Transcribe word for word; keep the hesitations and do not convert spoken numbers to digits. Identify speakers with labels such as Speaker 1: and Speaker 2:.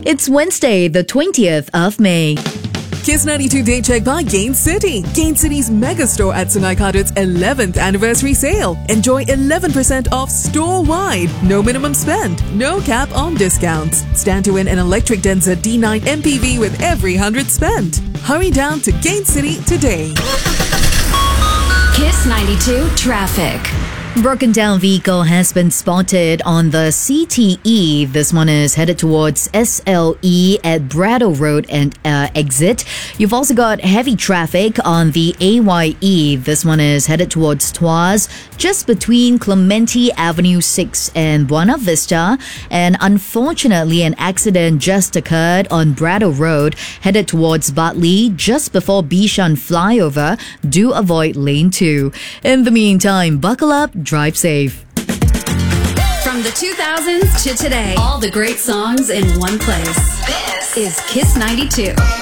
Speaker 1: It's Wednesday, the twentieth of May.
Speaker 2: Kiss ninety-two Day Check by Gain City. Gain City's mega store at Sungai Kadut's eleventh anniversary sale. Enjoy eleven percent off store-wide. No minimum spend. No cap on discounts. Stand to win an electric Denza D nine M P V with every one hundred spent. Hurry down to Gain City today.
Speaker 3: Kiss ninety-two Traffic.
Speaker 1: Broken down vehicle has been spotted on the C T E. This one is headed towards S L E at Brattle Road and uh, exit. You've also got heavy traffic on the A Y E. This one is headed towards Tuas, just between Clementi Avenue six and Buena Vista. And unfortunately, an accident just occurred on Brattle Road, headed towards Bartley, just before Bishan flyover. Do avoid lane two. In the meantime, buckle up, drive safe.
Speaker 3: From the two thousands to today, all the great songs in one place. This is Kiss ninety-two.